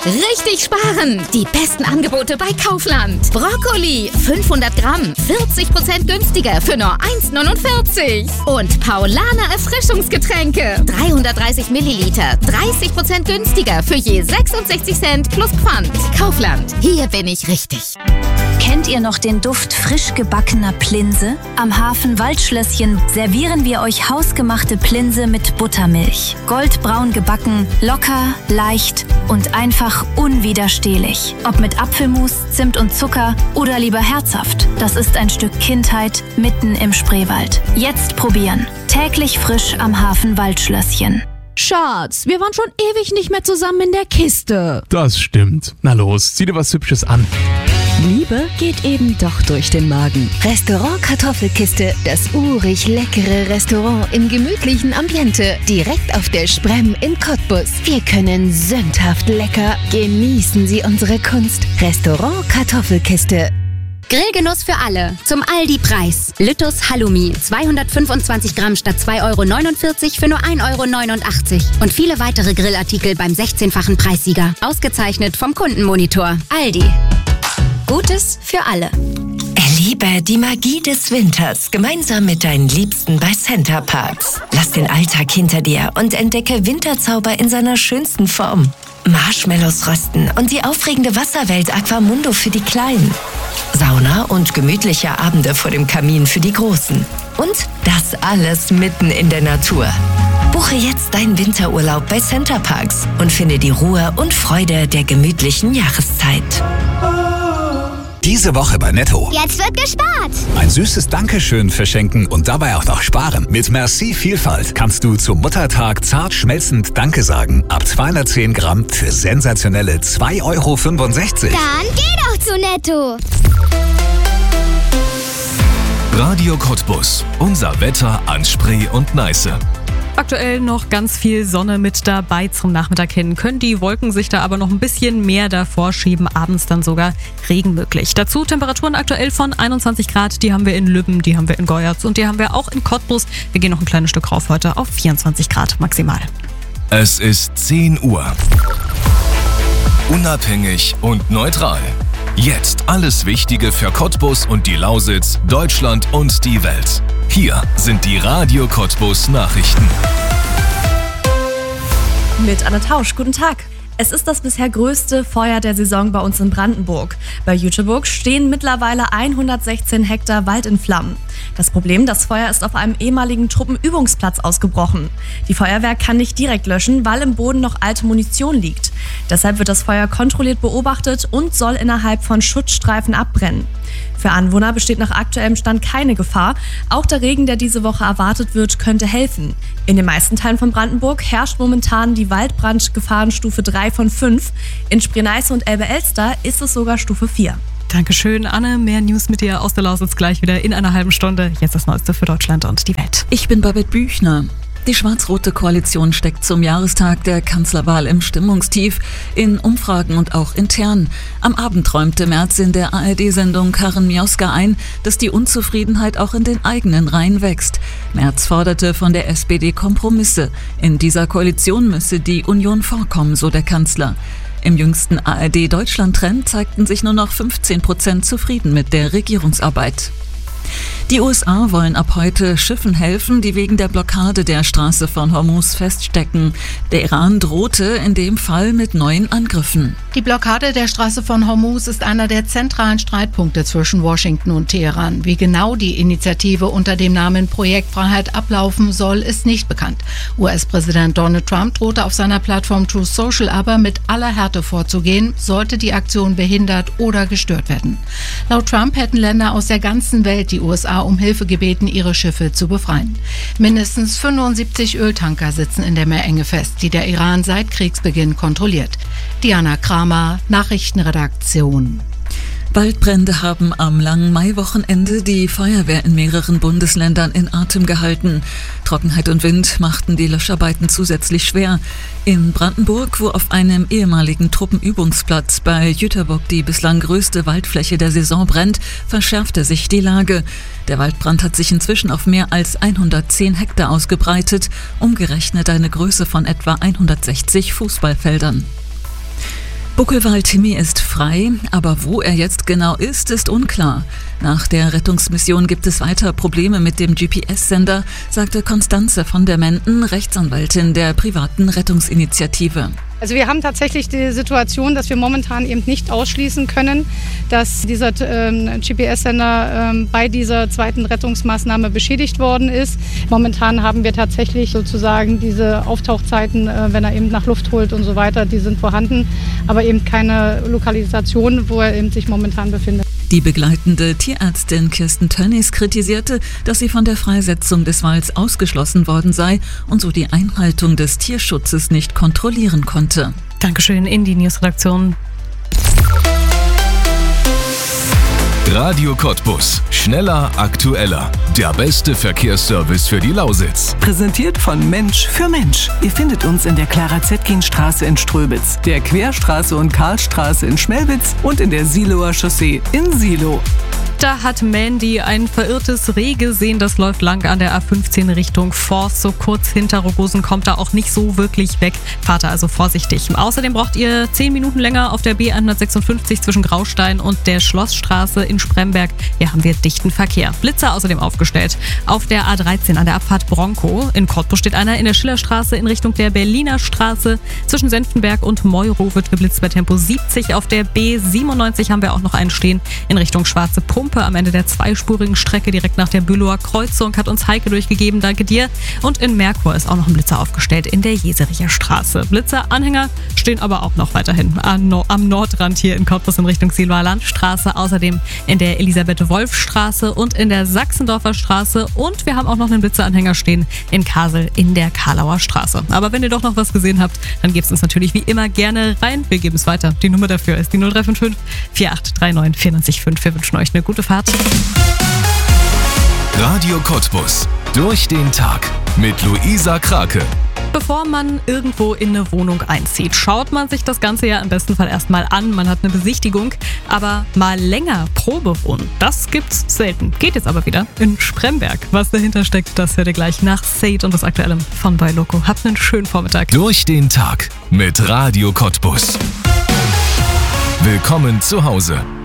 Richtig sparen! Die besten Angebote bei Kaufland. Brokkoli, 500 Gramm, 40% günstiger für nur 1,49. Und Paulaner Erfrischungsgetränke, 330 Milliliter, 30% günstiger für je 66 Cent plus Pfand. Kaufland, hier bin ich richtig. Kennt ihr noch den Duft frisch gebackener Plinse? Am Hafen Waldschlösschen servieren wir euch hausgemachte Plinse mit Buttermilch. Goldbraun gebacken, locker, leicht und einfach unwiderstehlich. Ob mit Apfelmus, Zimt und Zucker oder lieber herzhaft. Das ist ein Stück Kindheit mitten im Spreewald. Jetzt probieren. Täglich frisch am Hafen Waldschlösschen. Schatz, wir waren schon ewig nicht mehr zusammen in der Kiste. Das stimmt. Na los, zieh dir was Hübsches an. Liebe geht eben doch durch den Magen. Restaurant Kartoffelkiste, das urig leckere Restaurant im gemütlichen Ambiente, direkt auf der Sprem in Cottbus. Wir können sündhaft lecker. Genießen Sie unsere Kunst. Restaurant Kartoffelkiste. Grillgenuss für alle. Zum Aldi-Preis. Lüttus Halloumi. 225 Gramm statt 2,49 € für nur 1,89 €. Und viele weitere Grillartikel beim 16-fachen Preissieger. Ausgezeichnet vom Kundenmonitor. Aldi. Gutes für alle. Erlebe die Magie des Winters gemeinsam mit deinen Liebsten bei Center Parcs. Lass den Alltag hinter dir und entdecke Winterzauber in seiner schönsten Form. Marshmallows rösten und die aufregende Wasserwelt Aquamundo für die Kleinen. Sauna und gemütliche Abende vor dem Kamin für die Großen. Und das alles mitten in der Natur. Buche jetzt deinen Winterurlaub bei Center Parcs und finde die Ruhe und Freude der gemütlichen Jahreszeit. Diese Woche bei Netto. Jetzt wird gespart. Ein süßes Dankeschön verschenken und dabei auch noch sparen. Mit Merci Vielfalt kannst du zum Muttertag zart schmelzend Danke sagen. Ab 210 Gramm für sensationelle 2,65 €. Dann geh doch zu Netto. Radio Cottbus. Unser Wetter an Spree und Neiße. Aktuell noch ganz viel Sonne mit dabei zum Nachmittag hin. Können die Wolken sich da aber noch ein bisschen mehr davor schieben, abends dann sogar Regen möglich. Dazu Temperaturen aktuell von 21 Grad, die haben wir in Lübben, die haben wir in Goyerz und die haben wir auch in Cottbus. Wir gehen noch ein kleines Stück rauf heute auf 24 Grad maximal. Es ist 10 Uhr. Unabhängig und neutral. Jetzt alles Wichtige für Cottbus und die Lausitz, Deutschland und die Welt. Hier sind die Radio Cottbus Nachrichten. Mit Anne Tausch, guten Tag. Es ist das bisher größte Feuer der Saison bei uns in Brandenburg. Bei Jüterbog stehen mittlerweile 116 Hektar Wald in Flammen. Das Problem, das Feuer ist auf einem ehemaligen Truppenübungsplatz ausgebrochen. Die Feuerwehr kann nicht direkt löschen, weil im Boden noch alte Munition liegt. Deshalb wird das Feuer kontrolliert beobachtet und soll innerhalb von Schutzstreifen abbrennen. Für Anwohner besteht nach aktuellem Stand keine Gefahr. Auch der Regen, der diese Woche erwartet wird, könnte helfen. In den meisten Teilen von Brandenburg herrscht momentan die Waldbrandgefahrenstufe 3 von 5. In Spree-Neiße und Elbe-Elster ist es sogar Stufe 4. Dankeschön, Anne. Mehr News mit dir aus der Lausitz gleich wieder in einer halben Stunde. Jetzt das Neueste für Deutschland und die Welt. Ich bin Babette Büchner. Die schwarz-rote Koalition steckt zum Jahrestag der Kanzlerwahl im Stimmungstief, in Umfragen und auch intern. Am Abend räumte Merz in der ARD-Sendung Karin Mioska ein, dass die Unzufriedenheit auch in den eigenen Reihen wächst. Merz forderte von der SPD Kompromisse. In dieser Koalition müsse die Union vorkommen, so der Kanzler. Im jüngsten ARD-Deutschland-Trend zeigten sich nur noch 15% zufrieden mit der Regierungsarbeit. Die USA wollen ab heute Schiffen helfen, die wegen der Blockade der Straße von Hormuz feststecken. Der Iran drohte in dem Fall mit neuen Angriffen. Die Blockade der Straße von Hormuz ist einer der zentralen Streitpunkte zwischen Washington und Teheran. Wie genau die Initiative unter dem Namen Projekt Freiheit ablaufen soll, ist nicht bekannt. US-Präsident Donald Trump drohte auf seiner Plattform Truth Social aber mit aller Härte vorzugehen, sollte die Aktion behindert oder gestört werden. Laut Trump hätten Länder aus der ganzen Welt die USA um Hilfe gebeten, ihre Schiffe zu befreien. Mindestens 75 Öltanker sitzen in der Meerenge fest, die der Iran seit Kriegsbeginn kontrolliert. Diana Kramer, Nachrichtenredaktion. Waldbrände haben am langen Maiwochenende die Feuerwehr in mehreren Bundesländern in Atem gehalten. Trockenheit und Wind machten die Löscharbeiten zusätzlich schwer. In Brandenburg, wo auf einem ehemaligen Truppenübungsplatz bei Jüterbog die bislang größte Waldfläche der Saison brennt, verschärfte sich die Lage. Der Waldbrand hat sich inzwischen auf mehr als 110 Hektar ausgebreitet, umgerechnet eine Größe von etwa 160 Fußballfeldern. Buckelwald-Timmy ist frei, aber wo er jetzt genau ist unklar. Nach der Rettungsmission gibt es weiter Probleme mit dem GPS-Sender, sagte Konstanze von der Menden, Rechtsanwältin der privaten Rettungsinitiative. Also wir haben tatsächlich die Situation, dass wir momentan eben nicht ausschließen können, dass dieser GPS-Sender bei dieser zweiten Rettungsmaßnahme beschädigt worden ist. Momentan haben wir tatsächlich sozusagen diese Auftauchzeiten, wenn er eben nach Luft holt und so weiter, die sind vorhanden, aber eben keine Lokalisation, wo er eben sich momentan befindet. Die begleitende Tierärztin Kirsten Tönnies kritisierte, dass sie von der Freisetzung des Walds ausgeschlossen worden sei und so die Einhaltung des Tierschutzes nicht kontrollieren konnte. Dankeschön in die Newsredaktion. Radio Cottbus. Schneller, aktueller. Der beste Verkehrsservice für die Lausitz. Präsentiert von Mensch für Mensch. Ihr findet uns in der Clara-Zetkin-Straße in Ströbitz, der Querstraße und Karlstraße in Schmelwitz und in der Siloer Chaussee in Silo. Da hat Mandy ein verirrtes Reh gesehen, das läuft lang an der A15 Richtung Forst. So kurz hinter Rogosen kommt da auch nicht so wirklich weg. Fahrt da also vorsichtig. Außerdem braucht ihr 10 Minuten länger auf der B156 zwischen Graustein und der Schlossstraße in Spremberg. Hier haben wir dichten Verkehr. Blitzer außerdem aufgestellt. Auf der A13 an der Abfahrt Bronco. In Cottbus steht einer in der Schillerstraße in Richtung der Berliner Straße. Zwischen Senftenberg und Meuro wird geblitzt bei Tempo 70. Auf der B97 haben wir auch noch einen stehen in Richtung Schwarze Pumpe. Am Ende der zweispurigen Strecke direkt nach der Bülower Kreuzung hat uns Heike durchgegeben. Danke dir. Und in Merkur ist auch noch ein Blitzer aufgestellt in der Jesericher Straße. Blitzeranhänger stehen aber auch noch weiterhin am Nordrand hier in Cottbus in Richtung Siloer Landstraße. Außerdem in der Elisabeth-Wolf-Straße und in der Sachsendorfer Straße. Und wir haben auch noch einen Blitzeranhänger stehen in Kasel in der Karlauer Straße. Aber wenn ihr doch noch was gesehen habt, dann gebt es uns natürlich wie immer gerne rein. Wir geben es weiter. Die Nummer dafür ist die 0355 4839 495. Wir wünschen euch eine gute Fahrt. Radio Cottbus. Durch den Tag mit Luisa Krake. Bevor man irgendwo in eine Wohnung einzieht, schaut man sich das Ganze ja im besten Fall erstmal an. Man hat eine Besichtigung, aber mal länger Probe wohnen, das gibt's selten. Geht jetzt aber wieder in Spremberg. Was dahinter steckt, das hört ihr gleich nach Sate und das Aktuelle von Boy Loco. Habt einen schönen Vormittag. Durch den Tag mit Radio Cottbus. Willkommen zu Hause.